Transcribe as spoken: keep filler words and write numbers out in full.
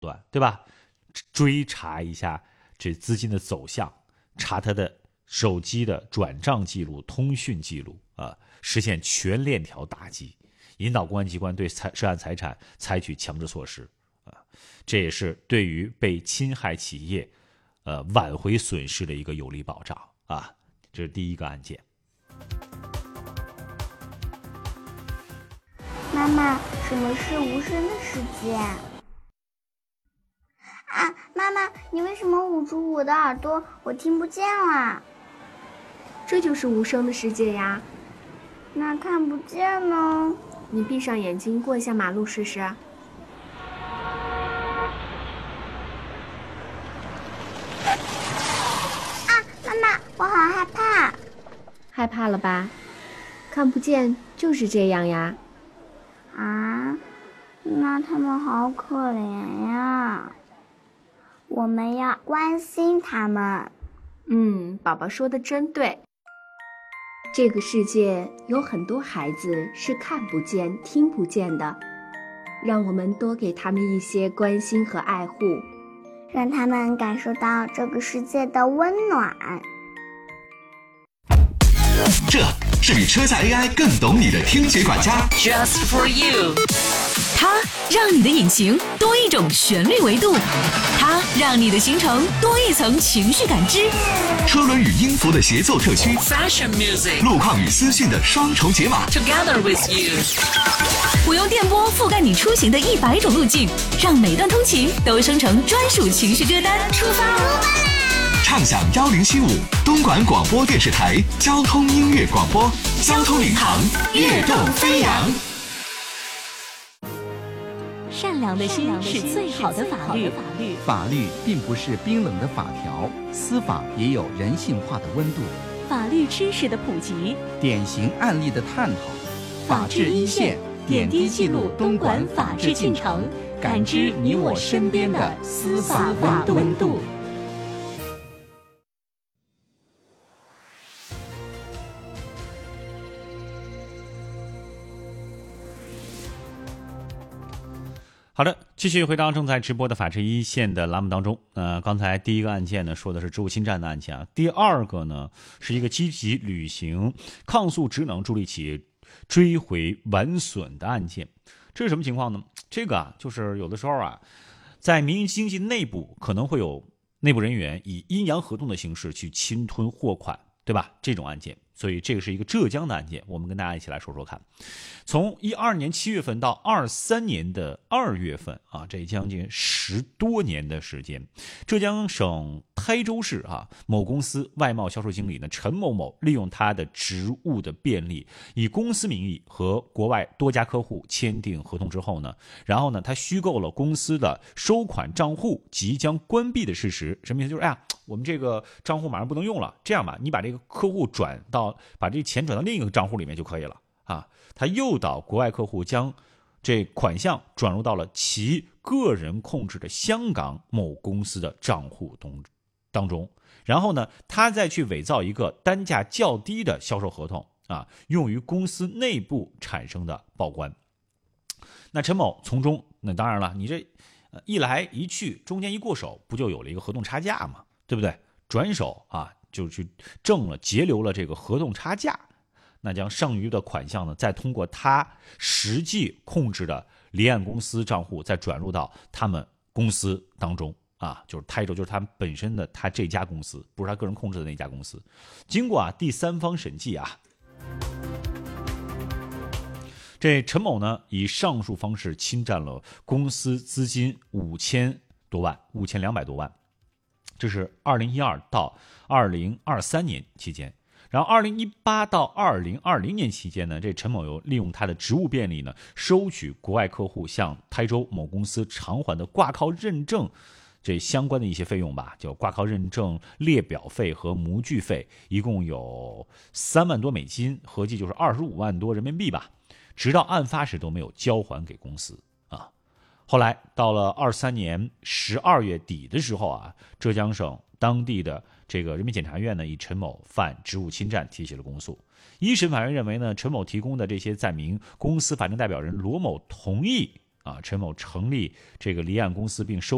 段，对吧？追查一下这资金的走向，查他的手机的转账记录、通讯记录啊，实现全链条打击，引导公安机关对涉案财产采取强制措施啊，这也是对于被侵害企业呃挽回损失的一个有力保障啊。这是第一个案件。 妈妈，什么是无声的世界？啊，妈妈，你为什么捂住我的耳朵？我听不见了。 这就是无声的世界呀。 那看不见呢？ 你闭上眼睛过一下马路试试。啊， 妈妈，我好害怕。 害怕了吧？看不见就是这样呀。 啊，那他们好可怜呀。我们要关心他们。 嗯，宝宝说的真对。这个世界有很多孩子是看不见、听不见的，让我们多给他们一些关心和爱护， 让他们感受到这个世界的温暖。 这是比车载 A I 更懂你的听觉管家 Just for you， 它让你的引擎多一种旋律维度，它让你的行程多一层情绪感知。 车轮与音符的协奏特区， Fashion music， 路况与资讯的双重解码 Together with you， 我用电波覆盖你出行的一百种路径，让每段通勤都生成专属情绪歌单。出发啦！ 畅享幺零七五东莞广播电视台交通音乐广播，交通领航，跃动飞扬。 善良的心是最好的法律。 法律并不是冰冷的法条，司法也有人性化的温度。 法律知识的普及， 典型案例的探讨，法治一线点滴记录东莞法治进程，感知你我身边的司法温度。 好的，继续回到正在直播的法治一线的栏目当中。呃，刚才第一个案件呢说的是职务侵占的案件啊，第二个呢是一个积极履行抗诉职能，助力企业追回完损的案件。这是什么情况呢？这个啊，就是有的时候啊，在民营经济内部可能会有内部人员以阴阳合同的形式去侵吞货款，对吧？这种案件。所以这个是一个浙江的案件，我们跟大家一起来说说看。从一二年七月份到二三年的二月份啊，这将近十多年的时间，浙江省台州市啊某公司外贸销售经理呢陈某某利用他的职务的便利，以公司名义和国外多家客户签订合同之后呢，然后呢他虚构了公司的收款账户即将关闭的事实。什么意思？就是哎呀，我们这个账户马上不能用了，这样吧，你把这个客户转到把这钱转到另一个账户里面就可以了啊。他诱导国外客户将这款项转入到了其个人控制的香港某公司的账户当中，然后呢，他再去伪造一个单价较低的销售合同啊，用于公司内部产生的报关。那陈某从中，那当然了，你这一来一去，中间一过手，不就有了一个合同差价吗？对不对？转手啊，就去挣了截留了这个合同差价，那将剩余的款项呢，再通过他实际控制的离岸公司账户再转入到他们公司当中啊，就是台州，就是他们本身的他这家公司，不是他个人控制的那家公司。经过啊第三方审计啊，这陈某呢以上述方式侵占了公司资金五千多万，五千两百多万。这是二零一二到二零二三年期间，然后二零一八到二零二零年期间呢，这陈某又利用他的职务便利呢，收取国外客户向台州某公司偿还的挂靠认证这相关的一些费用吧，就挂靠认证列表费和模具费，一共有三万多美金，合计就是二十五万多人民币吧，直到案发时都没有交还给公司。后来到了二三年十二月底的时候啊，浙江省当地的这个人民检察院呢，以陈某犯职务侵占提起了公诉。一审法院认为呢，陈某提供的这些载明公司法定代表人罗某同意啊，陈某成立这个离岸公司并收